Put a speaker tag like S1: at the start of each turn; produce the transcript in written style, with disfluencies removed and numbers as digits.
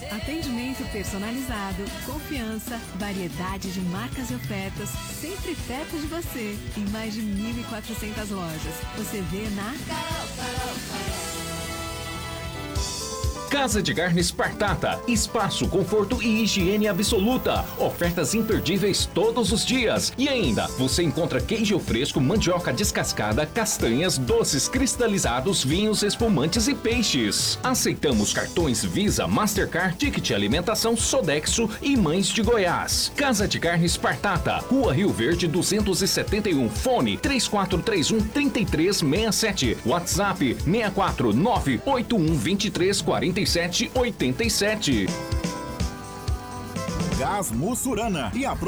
S1: Atendimento personalizado, confiança, variedade de marcas e ofertas, sempre perto de você. Em mais de 1.400 lojas. Você vê na Carol.
S2: Casa de Carnes Partata, espaço, conforto e higiene absoluta. Ofertas imperdíveis todos os dias. E ainda, você encontra queijo fresco, mandioca descascada, castanhas, doces cristalizados, vinhos, espumantes e peixes. Aceitamos cartões Visa, Mastercard, Ticket Alimentação, Sodexo e Mães de Goiás. Casa de Carnes Partata, Rua Rio Verde 271, fone 3431-3367, WhatsApp 649-8123-4787.
S3: Gás Mussurana e a